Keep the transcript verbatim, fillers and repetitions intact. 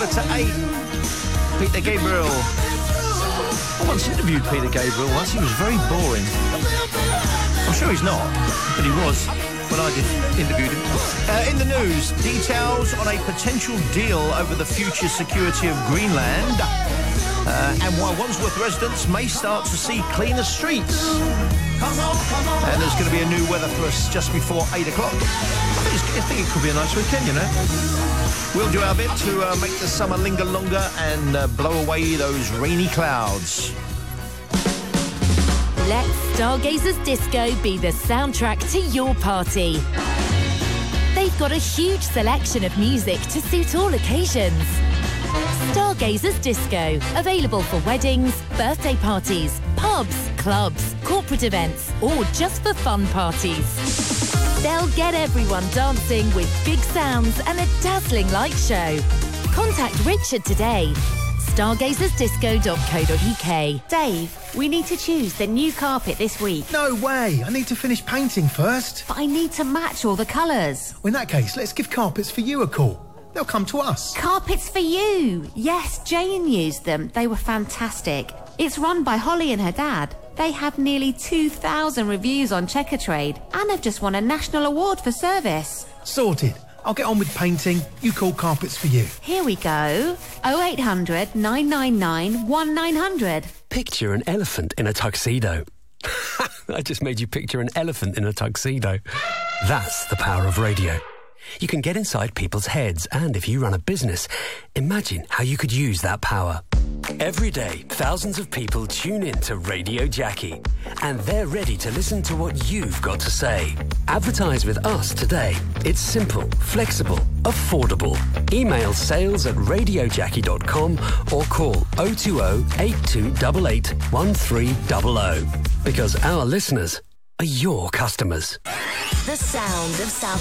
quarter to eight. Peter Gabriel. I once interviewed Peter Gabriel once. He was very boring. I'm sure he's not, but he was when I did interviewed him. Uh, in the news, details on a potential deal over the future security of Greenland. Uh, and why Wandsworth residents may start to see cleaner streets. And there's going to be a new weather for us just before eight o'clock. I think, it's, I think it could be a nice weekend, you know. We'll do our bit to uh, make the summer linger longer and uh, blow away those rainy clouds. Let Stargazers Disco be the soundtrack to your party. They've got a huge selection of music to suit all occasions. Stargazers Disco, available for weddings, birthday parties, pubs, clubs, corporate events, or just for fun parties. They'll get everyone dancing with big sounds and a dazzling light show. Contact Richard today. stargazers disco dot co dot uk. Dave, we need to choose the new carpet this week. No way! I need to finish painting first. But I need to match all the colours. Well, in that case, let's give Carpets for You a call. They'll come to us. Carpets for You! Yes, Jane used them. They were fantastic. It's run by Holly and her dad. They have nearly two thousand reviews on Checkatrade and have just won a national award for service. Sorted. I'll get on with painting. You call Carpets for You. Here we go. oh eight hundred, nine nine nine, one nine hundred. Picture an elephant in a tuxedo. I just made you picture an elephant in a tuxedo. That's the power of radio. You can get inside people's heads, and if you run a business, imagine how you could use that power. Every day, thousands of people tune in to Radio Jackie, and they're ready to listen to what you've got to say. Advertise with us today. It's simple, flexible, affordable. Email sales at radio jackie dot com or call oh two oh, eight two eight eight, one three zero zero. Because our listeners are your customers. The sound of South